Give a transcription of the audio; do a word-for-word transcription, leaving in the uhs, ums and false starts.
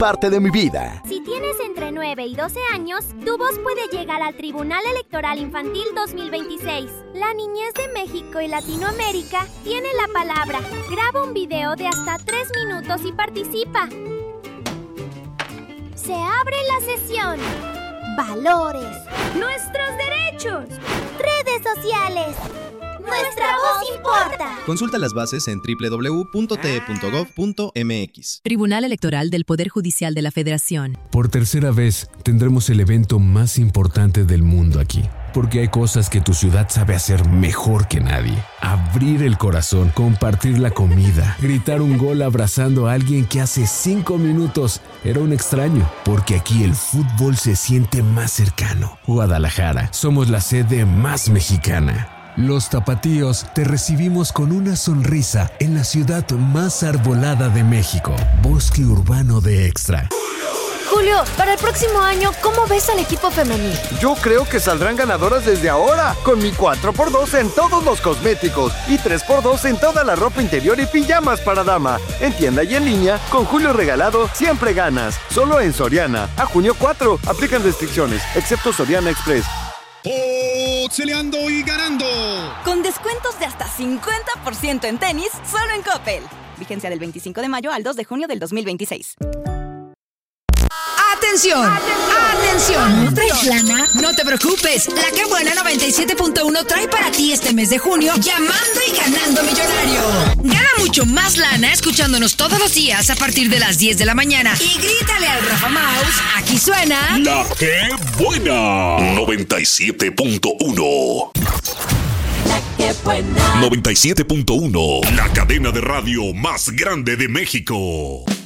parte de mi vida. Si tienes entre nueve y doce años, tu voz puede llegar al Tribunal Electoral Infantil dos mil veintiséis. La niñez de México y Latinoamérica tiene la palabra. Graba un video de hasta tres minutos y participa. Se abre la sesión. Valores. Nuestros derechos. Redes sociales. Nuestra voz importa. Consulta las bases en doble u doble u doble u punto t e punto gov punto m x. Tribunal Electoral del Poder Judicial de la Federación. Por tercera vez tendremos el evento más importante del mundo aquí. Porque hay cosas que tu ciudad sabe hacer mejor que nadie. Abrir el corazón, compartir la comida, gritar un gol abrazando a alguien que hace cinco minutos era un extraño. Porque aquí el fútbol se siente más cercano. Guadalajara, somos la sede más mexicana. Los tapatíos te recibimos con una sonrisa en la ciudad más arbolada de México. Bosque Urbano de Extra. Julio, para el próximo año, ¿cómo ves al equipo femenil? Yo creo que saldrán ganadoras desde ahora, con mi cuatro por dos en todos los cosméticos y tres por dos en toda la ropa interior y pijamas para dama. En tienda y en línea, con Julio regalado, siempre ganas. Solo en Soriana. A junio cuatro, aplican restricciones, excepto Soriana Express. ¡Oxeleando y ganando! Con descuentos de hasta cincuenta por ciento en tenis, solo en Coppel. Vigencia del veinticinco de mayo al dos de junio del dos mil veintiséis. ¡Atención! ¡Atención! ¿No traes lana? No te preocupes. La Que Buena noventa y siete punto uno trae para ti este mes de junio Llamando y Ganando Millonario. Gana mucho más lana escuchándonos todos los días a partir de las diez de la mañana. Y grítale al Rafa Maus. Aquí suena... La Que Buena noventa y siete punto uno. La Que Buena noventa y siete punto uno. La cadena de radio más grande de México.